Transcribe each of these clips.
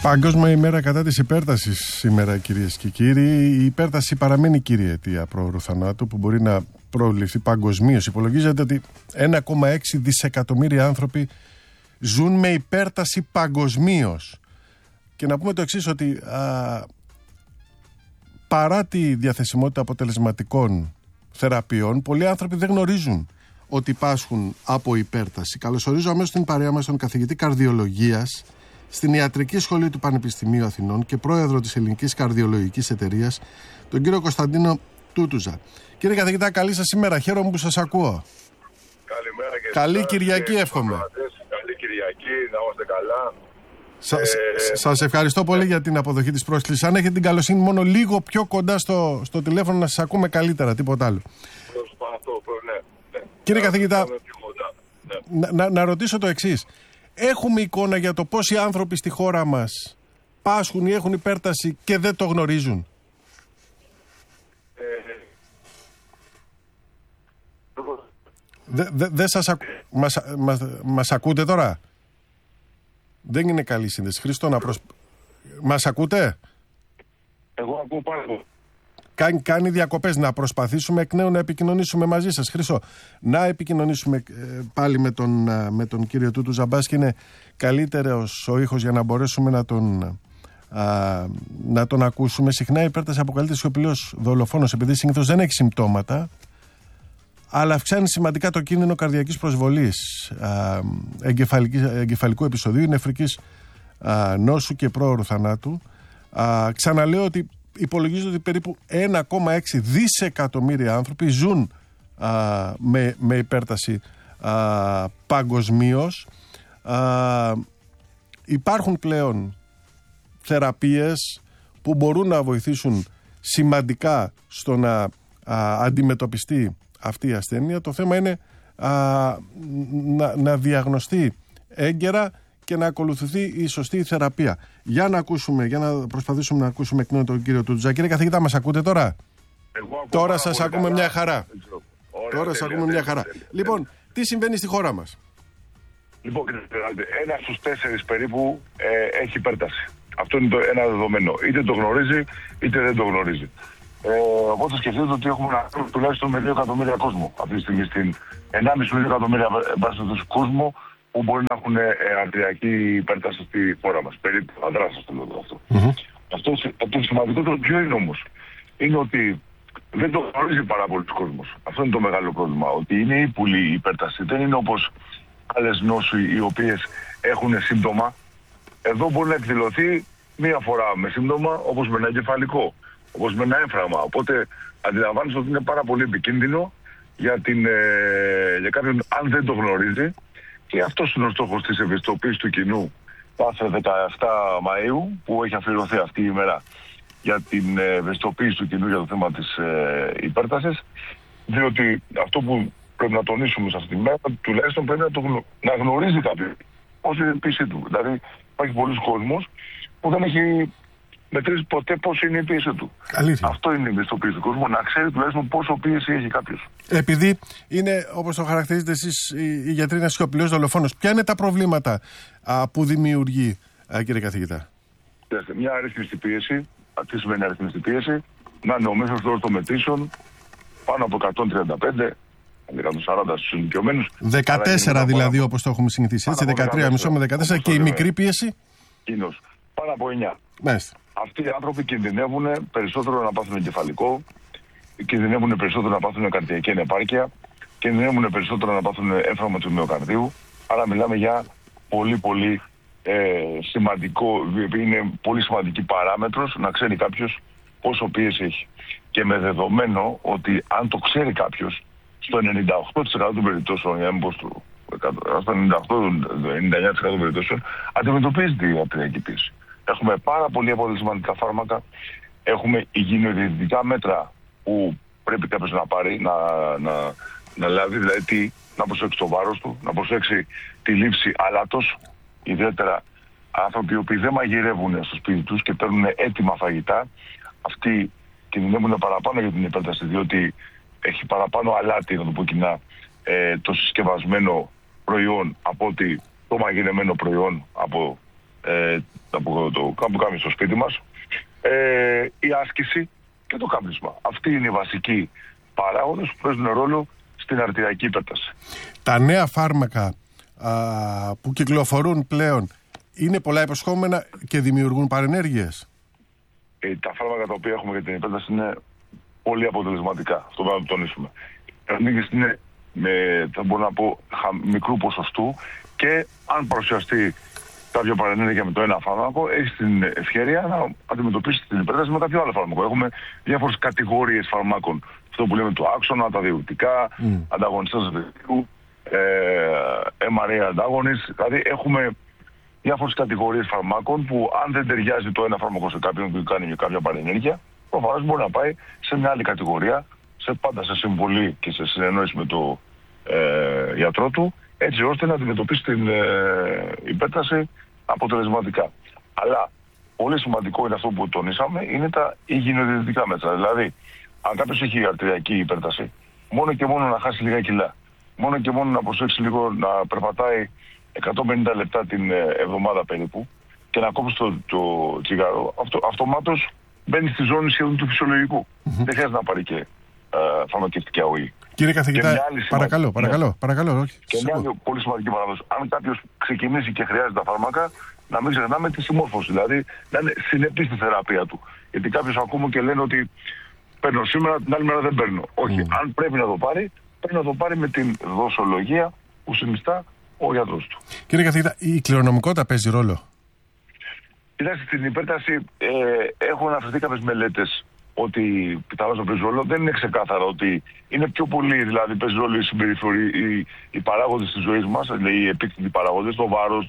Παγκόσμια ημέρα κατά της υπέρτασης σήμερα, κυρίες και κύριοι. Η υπέρταση παραμένει κύρια αιτία πρόωρου θανάτου που μπορεί να προβληθεί παγκοσμίως. Υπολογίζεται ότι 1,6 δισεκατομμύρια άνθρωποι ζουν με υπέρταση παγκοσμίως. Και να πούμε το εξής, ότι παρά τη διαθεσιμότητα αποτελεσματικών θεραπείων, πολλοί άνθρωποι δεν γνωρίζουν ότι πάσχουν από υπέρταση. Καλωσορίζω αμέσως την παρέα μας τον καθηγητή καρδιολογίας στην Ιατρική Σχολή του Πανεπιστημίου Αθηνών και πρόεδρο της Ελληνικής Καρδιολογικής Εταιρείας, τον κύριο Κωνσταντίνο Τούτουζα. Κύριε καθηγητά, καλή σας ημέρα. Χαίρομαι που σας ακούω. Καλημέρα και καλή Κυριακή, εύχομαι. Καλή Κυριακή, να είμαστε καλά. Σας ευχαριστώ πολύ για την αποδοχή της πρόσκλησης. Αν έχετε την καλοσύνη, μόνο λίγο πιο κοντά στο τηλέφωνο να σας ακούμε καλύτερα, τίποτα άλλο. Ναι. Κύριε καθηγητά, να ρωτήσω το εξής. Έχουμε εικόνα για το πόσοι άνθρωποι στη χώρα μας πάσχουν ή έχουν υπέρταση και δεν το γνωρίζουν? Μας ακούτε τώρα? Δεν είναι καλή σύνδεση. Χρήστο, μας ακούτε? Εγώ ακούω πάρα πολύ. Κάνει διακοπές. Να προσπαθήσουμε εκ νέου να επικοινωνήσουμε μαζί σας. Χρήστο, να επικοινωνήσουμε πάλι με τον κύριο Τούτουζα, μπας και είναι καλύτερος ο ήχος για να μπορέσουμε να τον ακούσουμε. Συχνά η υπέρταση αποκαλείται σιωπηλός δολοφόνος, επειδή συνήθως δεν έχει συμπτώματα, αλλά αυξάνει σημαντικά το κίνδυνο καρδιακής προσβολής, εγκεφαλικού επεισοδίου, νεφρικής νόσου και πρόωρου θανάτου. Ξαναλέω ότι υπολογίζεται ότι περίπου 1,6 δισεκατομμύρια άνθρωποι ζουν με υπέρταση παγκοσμίως. Υπάρχουν πλέον θεραπείες που μπορούν να βοηθήσουν σημαντικά στο να αντιμετωπιστεί αυτή η ασθένεια. Το θέμα είναι να διαγνωστεί έγκαιρα και να ακολουθηθεί η σωστή θεραπεία. Για να προσπαθήσουμε να ακούσουμε εκ νέου τον κύριο Τούτουζα. Κύριε καθηγητά, μας ακούτε τώρα? Τώρα σας ακούμε μια χαρά. Λοιπόν, τι συμβαίνει στη χώρα μας? Λοιπόν, ένας στους 4 περίπου έχει υπέρταση. Αυτό είναι ένα δεδομένο. Είτε το γνωρίζει, είτε δεν το γνωρίζει. Οπότε σκεφτείτε ότι έχουμε τουλάχιστον με 2 εκατομμύρια κόσμο αυτή τη στιγμή, στην 1,5 εκατομμύρια κόσμο που μπορεί να έχουν αρτεριακή υπέρταση στη χώρα μας. Περίπου, αδράσας το λέω αυτό. Το σημαντικότερο ποιο είναι όμως? Είναι ότι δεν το γνωρίζει πάρα πολύ ο κόσμος. Αυτό είναι το μεγάλο πρόβλημα. Ότι είναι ύπουλη η υπέρταση. Δεν είναι όπως άλλες νόσοι οι οποίες έχουν σύμπτωμα. Εδώ μπορεί να εκδηλωθεί μία φορά με σύμπτωμα, όπως με ένα εγκεφαλικό, όπως με ένα έμφραγμα. Οπότε αντιλαμβάνεσαι ότι είναι πάρα πολύ επικίνδυνο για κάποιον αν δεν το γνωρίζει. Και αυτός είναι ο στόχος της ευαισθητοποίησης του κοινού κάθε 17 Μαΐου, που έχει αφιερωθεί αυτή η ημέρα για την ευαισθητοποίηση του κοινού για το θέμα της υπέρτασης. Διότι αυτό που πρέπει να τονίσουμε σε αυτή τη μέρα, τουλάχιστον πρέπει να γνωρίζει κάποιος πώς είναι η πίεση του. Δηλαδή υπάρχει πολλοί κόσμος που δεν έχει μετρήσει ποτέ πώς είναι η πίεση του. Αλήθεια. Αυτό είναι η ευαισθητοποίηση του κόσμου, να ξέρει τουλάχιστον πόσο πίεση έχει κάποιος. Επειδή είναι, όπως το χαρακτηρίζετε εσείς, οι γιατροί είναι σιωπηλός δολοφόνος, ποια είναι τα προβλήματα που δημιουργεί, κύριε καθηγητά? Μια αρρύθμιστη πίεση. Τι σημαίνει αρρύθμιστη πίεση? Να είναι ο μέσος όρος των μετρήσεων πάνω από 135, 140 στους ηλικιωμένους. 14 δηλαδή, όπως το έχουμε συνηθίσει. Έτσι, 13,5 με 14 και η μικρή πίεση? Κοινώς. Πάνω από 9. Μάλιστα. Αυτοί οι άνθρωποι κινδυνεύουν περισσότερο να πάθουν εγκεφαλικό, κινδυνεύουν περισσότερο να πάθουν καρδιακή ανεπάρκεια, κινδυνεύουν περισσότερο να πάθουν έμφραγμα του μυοκαρδίου. Άρα μιλάμε για πολύ σημαντικό, είναι πολύ σημαντική παράμετρος να ξέρει κάποιος πόσο πίεση έχει. Και με δεδομένο ότι αν το ξέρει κάποιος, στο 98% των περιπτώσεων, για να μην πω στο 98-99% των περιπτώσεων, αντιμετωπίζεται η αρτεριακή πίεση. Έχουμε πάρα πολύ αποτελεσματικά φάρμακα, έχουμε υγιεινοδιαιτητικά μέτρα που πρέπει κάποιος να πάρει, να λάβει, δηλαδή να προσέξει το βάρος του, να προσέξει τη λήψη αλάτος, ιδιαίτερα άνθρωποι οι οποίοι δεν μαγειρεύουν στο σπίτι τους και παίρνουν έτοιμα φαγητά, αυτοί κινδυνεύουν παραπάνω για την υπέρταση, διότι έχει παραπάνω αλάτι, να το πω κοινά, το συσκευασμένο προϊόν από ότι το μαγειρεμένο προϊόν από που κάνουμε στο σπίτι μας, η άσκηση και το κάπνισμα. Αυτοί είναι οι βασικοί παράγοντες που παίζουν ρόλο στην αρτηριακή υπέρταση. Τα νέα φάρμακα που κυκλοφορούν πλέον είναι πολλά υποσχόμενα και δημιουργούν παρενέργειες. Τα φάρμακα τα οποία έχουμε για την υπέρταση είναι πολύ αποτελεσματικά. Αυτό πρέπει να το τονίσουμε. Οι παρενέργειες είναι, θα μπορώ να πω, μικρού ποσοστού και αν παρουσιαστεί κάποια παρενέργεια με το ένα φάρμακο, έχει την ευκαιρία να αντιμετωπίσει την υπέρταση με κάποιο άλλο φάρμακο. Έχουμε διάφορες κατηγορίες φαρμάκων. Αυτό που λέμε το άξονα, τα διουρητικά, ανταγωνιστές διουρητικού, MRA antagonist. Δηλαδή έχουμε διάφορες κατηγορίες φαρμάκων που αν δεν ταιριάζει το ένα φάρμακο σε κάποιον που κάνει κάποια παρενέργεια, προφανώς μπορεί να πάει σε μια άλλη κατηγορία, πάντα σε συμβολή και σε συνεννόηση με το γιατρό του, έτσι ώστε να αντιμετωπίσει την υπέρταση αποτελεσματικά. Αλλά πολύ σημαντικό είναι αυτό που τονίσαμε, είναι τα υγειοδιαιτητικά μέτρα. Δηλαδή, αν κάποιος έχει αρτηριακή υπέρταση, μόνο και μόνο να χάσει λίγα κιλά, μόνο και μόνο να προσέξει λίγο να περπατάει 150 λεπτά την εβδομάδα περίπου και να κόψει το τσιγάρο, αυτομάτως μπαίνει στη ζώνη σχεδόν του φυσιολογικού. Δεν χρειάζεται να πάρει και φαρμακευτική αγωγή. Κύριε καθηγητά, παρακαλώ. Και μια άλλη πολύ σημαντική παράδοση. Αν κάποιος ξεκινήσει και χρειάζεται τα φάρμακα, να μην ξεχνάμε τη συμμόρφωση. Δηλαδή να είναι συνεπής στη θεραπεία του. Γιατί κάποιος ακούμε και λένε ότι παίρνω σήμερα, την άλλη μέρα δεν παίρνω. Όχι. Αν πρέπει να το πάρει, πρέπει να το πάρει με την δοσολογία που συνιστά ο γιατρός του. Κύριε καθηγητά, η κληρονομικότητα παίζει ρόλο? Κοιτάξτε, στην υπέρταση έχουν αναφερθεί κάποιες μελέτες ότι πιθανώς να παίζει ρόλο. Δεν είναι ξεκάθαρο ότι είναι πιο πολύ, δηλαδή παίζει ρόλο οι παράγοντες της ζωής μας, δηλαδή οι επίκτητοι παράγοντες, το βάρος,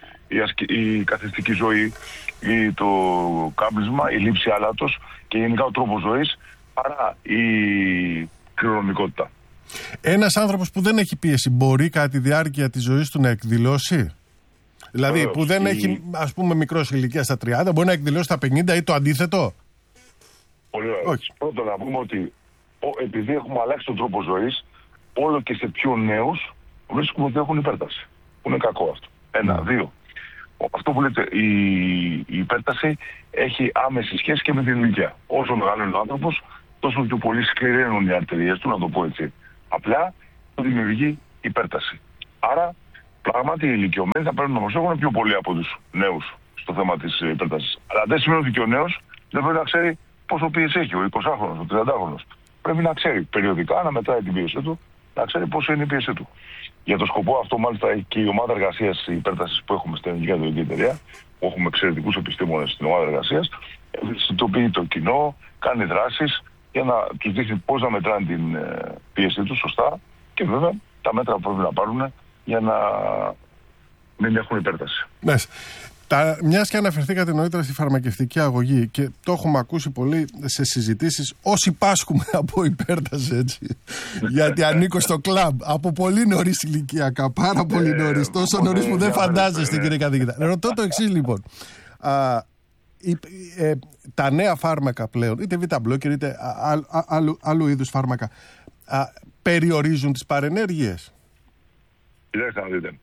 η καθιστική ζωή, το κάπνισμα, η λήψη άλατος και γενικά ο τρόπος ζωής, παρά η κληρονομικότητα. Ένας άνθρωπος που δεν έχει πίεση μπορεί κατά τη διάρκεια της ζωής του να εκδηλώσει? Δηλαδή που δεν έχει, ας πούμε, μικρός ηλικία στα 30, μπορεί να εκδηλώσει στα 50 ή το αντίθετο? Πολύ ωραία. Πρώτον να πούμε ότι επειδή έχουμε αλλάξει τον τρόπο ζωής, όλο και σε πιο νέους βρίσκουμε ότι έχουν υπέρταση. Που είναι κακό αυτό. Ένα. Δύο. Αυτό που λέτε, η υπέρταση έχει άμεση σχέση και με την ηλικία. Όσο μεγαλώνει ο άνθρωπος, τόσο πιο πολύ σκληραίνουν οι αρτηρίες του, να το πω έτσι. Απλά δημιουργεί υπέρταση. Άρα, πράγματι, οι ηλικιωμένοι θα πρέπει να προσέχουν πιο πολύ από τους νέους στο θέμα της υπέρτασης. Αλλά δεν σημαίνει ότι και ο νέος δεν πρέπει να ξέρει πόσο πίεση έχει, ο 20χρονος, ο 30χρονος. Πρέπει να ξέρει περιοδικά, να μετράει την πίεση του, να ξέρει πόσο είναι η πίεση του. Για το σκοπό αυτό, μάλιστα, έχει και η ομάδα εργασίας υπέρτασης που έχουμε στην Ελληνική Ιατρική Εταιρεία, που έχουμε εξαιρετικούς επιστήμονες στην ομάδα εργασίας, συνειδητοποιεί το κοινό, κάνει δράσεις για να τους δείχνει πώς να μετράνε την πίεση του σωστά και βέβαια τα μέτρα που πρέπει να πάρουν για να μην έχουν υπέρταση. Ναι. Μιας και αναφερθήκατε νωρίτερα στη φαρμακευτική αγωγή και το έχουμε ακούσει πολύ σε συζητήσεις, όσοι πάσχουμε από υπέρταση, έτσι. Γιατί ανήκω στο κλαμπ από πολύ νωρίς ηλικιακά, πάρα πολύ νωρίς, τόσο νωρίς που δεν φαντάζεστε, κύριε καθηγητά. Ρωτώ το εξής λοιπόν. Τα νέα φάρμακα πλέον, είτε β-μπλόκερ είτε άλλου είδους φάρμακα, περιορίζουν τις παρενέργειες? Κοιτάξτε να δείτε.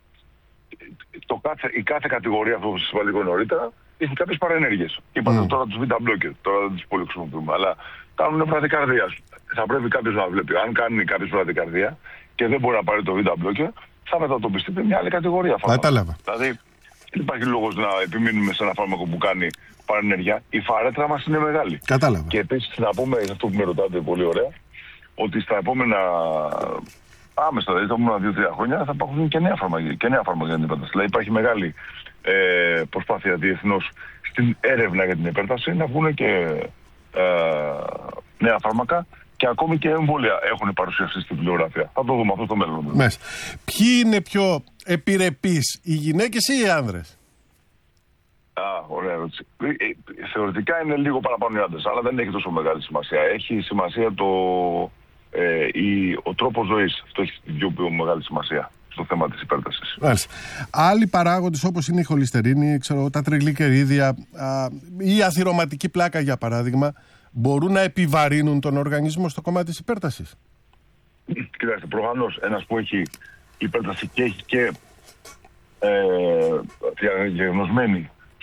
Η κάθε κατηγορία, αυτό που σας είπα λίγο νωρίτερα, έχει κάποιες παρενέργειες. Είπατε τώρα τους β-μπλόκερ, τώρα δεν τις πολύ χρησιμοποιούμε, αλλά κάνουν βραδικαρδία. Θα πρέπει κάποιος να βλέπει. Αν κάνει κάποιος βραδικαρδία και δεν μπορεί να πάρει το β-μπλόκερ, θα μετατοπιστεί μια άλλη κατηγορία φάρμακα. Κατάλαβα. Δηλαδή, δεν υπάρχει λόγος να επιμείνουμε σε ένα φάρμακο που κάνει παρενέργεια. Η φαρέτρα μας είναι μεγάλη. Κατάλαβα. Και επίσης να πούμε, αυτό που με ρωτάτε πολύ ωραία, ότι στα επόμενα άμεσα, δηλαδή τα επόμενα 2-3 χρόνια θα υπάρχουν και νέα φάρμακα για την υπέρταση. Δηλαδή υπάρχει μεγάλη προσπάθεια διεθνώς στην έρευνα για την υπέρταση να βγουν και νέα φάρμακα και ακόμη και εμβόλια έχουν παρουσιαστεί στην βιβλιογραφία. Θα το δούμε αυτό στο μέλλον. Μες. Ποιοι είναι πιο επιρρεπείς, οι γυναίκες ή οι άνδρες? Ωραία ερώτηση. Θεωρητικά είναι λίγο παραπάνω οι άντρες, αλλά δεν έχει τόσο μεγάλη σημασία. Έχει σημασία ο τρόπος ζωής. Αυτό έχει την πιο μεγάλη σημασία στο θέμα της υπέρτασης. Άλλοι παράγοντες όπως είναι η χολυστερίνη, τα τριγλικερίδια ή η αθυρωματική πλάκα για παράδειγμα, μπορούν να επιβαρύνουν τον οργανισμό στο κομμάτι της υπέρτασης? Κοιτάξτε, προφανώς ένας που έχει υπέρταση και έχει και διαγνωσμένη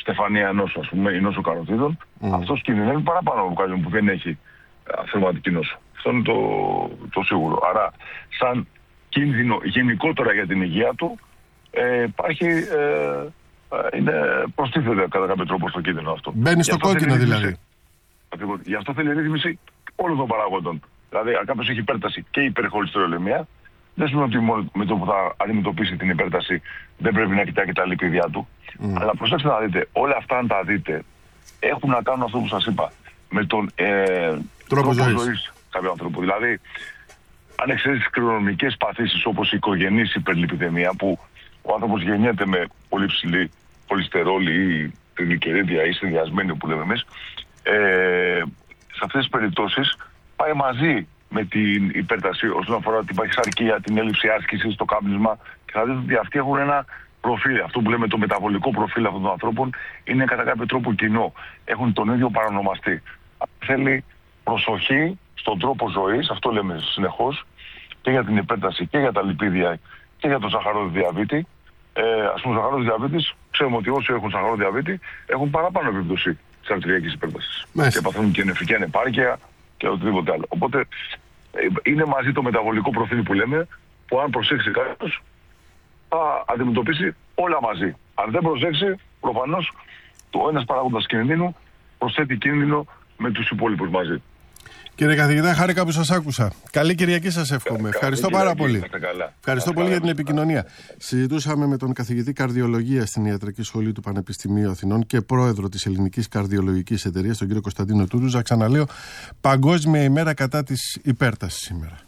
στεφανία νόσο, ας πούμε, η νόσο καροτίδων, αυτός κινδυνεύει παραπάνω από κάποιον που δεν έχει θεματική νόσο. Αυτό είναι το σίγουρο. Άρα, σαν κίνδυνο γενικότερα για την υγεία του, υπάρχει, προστίθεται κατά κάποιο τρόπο στο κίνδυνο αυτό. Μπαίνει στο κόκκινο δηλαδή. Ακριβώς. Γι' αυτό θέλει ρύθμιση όλων των παραγόντων. Δηλαδή, αν κάποιος έχει υπέρταση και υπερχολυστερολεμία, δεν σημαίνει ότι μόνο με το που θα αντιμετωπίσει την υπέρταση δεν πρέπει να κοιτάει και τα λιπίδια του. Αλλά προσέξτε να δείτε, όλα αυτά αν τα δείτε έχουν να κάνουν αυτό που σας είπα με τον τρόπο ζωής κάποιου ανθρώπου. Δηλαδή, αν εξαιρέσει τις κληρονομικές παθήσεις όπως η οικογενής υπερλιπιδεμία, που ο άνθρωπος γεννιέται με πολύ ψηλή χολυστερόλη ή τριγλικερίδια ή συνδυασμένη που λέμε εμείς, σε αυτές τις περιπτώσεις πάει μαζί με την υπέρταση όσον αφορά την παχυσαρκία, την έλλειψη άσκησης, το κάπνισμα, και θα δείτε ότι αυτοί έχουν ένα προφίλ. Αυτό που λέμε το μεταβολικό προφίλ αυτών των ανθρώπων είναι κατά κάποιο τρόπο κοινό. Έχουν τον ίδιο παρονομαστή. Θέλει προσοχή στον τρόπο ζωής, αυτό λέμε συνεχώς, και για την υπέρταση και για τα λιπίδια και για το σαχαρόδι διαβήτη. Ας πούμε, ο σαχαρόδι διαβήτης, ξέρουμε ότι όσοι έχουν σαχαρόδι διαβήτη έχουν παραπάνω επίπτωση της αρτηριακής υπέρτασης. Και παθαίνουν και νεφρική ανεπάρκεια και οτιδήποτε άλλο. Οπότε είναι μαζί το μεταβολικό προφίλ που λέμε, που αν προσέξει κάποιος θα αντιμετωπίσει όλα μαζί. Αν δεν προσέξει, προφανώς το ένας παράγοντας κινδύνου προσθέτει κίνδυνο με τους υπόλοιπους μαζί. Κύριε καθηγητά, χάρηκα που σας άκουσα. Καλή Κυριακή σας εύχομαι. Ευχαριστώ πάρα πολύ. Ευχαριστώ πολύ για την επικοινωνία. Συζητούσαμε με τον καθηγητή καρδιολογίας στην Ιατρική Σχολή του Πανεπιστημίου Αθηνών και πρόεδρο της Ελληνικής Καρδιολογικής Εταιρείας, τον κύριο Κωνσταντίνο Τούρουζα. Ξαναλέω, Παγκόσμια ημέρα κατά της υπέρτασης σήμερα.